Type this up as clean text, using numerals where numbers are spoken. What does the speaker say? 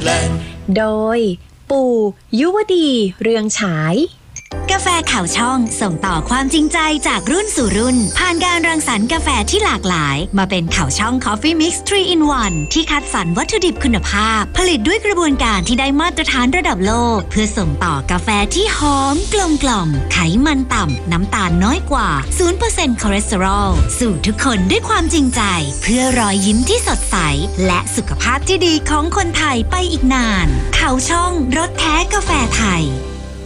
Thailand โดยปู่ยุวดีเรืองฉายกาแฟข่าวช่องส่งต่อความจริงใจจากรุ่นสู่รุ่นผ่านการรังสรรค์กาแฟที่หลากหลายมาเป็นข่าวช่อง Coffee Mix 3 in 1 ที่คัดสรรวัตถุดิบคุณภาพผลิตด้วยกระบวนการที่ได้มาตรฐานระดับโลกเพื่อส่งต่อกาแฟที่หอมกลมกล่อมไขมันต่ำน้ำตาลน้อยกว่า 0% คอเลสเตอรอลสู่ทุกคนด้วยความจริงใจเพื่อรอยยิ้มที่สดใสและสุขภาพที่ดีของคนไทยไปอีกนานข่าวช่องรสแท้กาแฟไทย